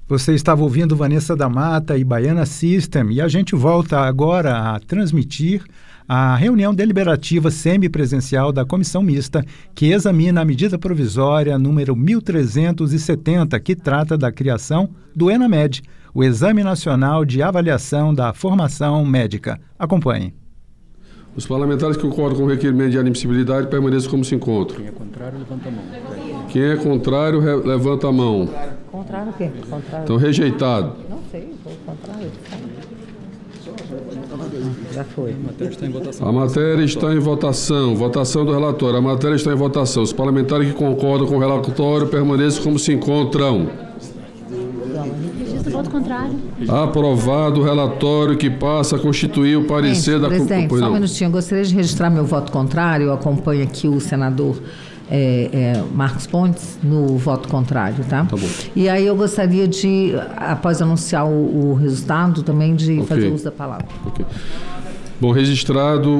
Você estava ouvindo Vanessa da Mata e Baiana System, e a gente volta agora a transmitir a reunião deliberativa semipresencial da Comissão Mista, que examina a medida provisória número 1370, que trata da criação do ENAMED, o Exame Nacional de Avaliação da Formação Médica. Acompanhe. Os parlamentares que concordam com o requerimento de admissibilidade permaneçam como se encontram. Quem é contrário, levanta a mão. Quem é contrário, levanta a mão. Contrário o quê? Contrário. Então, rejeitado. Não sei, vou contrário. Já foi. A matéria está em votação. A matéria está em votação. Votação do relatório. A matéria está em votação. Os parlamentares que concordam com o relatório permaneçam como se encontram. Registra voto contrário. Aprovado o relatório que passa a constituir o parecer da... Presidente, Pois só um não. minutinho. Eu gostaria de registrar meu voto contrário. Eu acompanho aqui o senador Marcos Pontes no voto contrário, tá? Tá bom. E aí eu gostaria de, após anunciar o resultado, também de fazer uso da palavra. Ok. Bom, registrado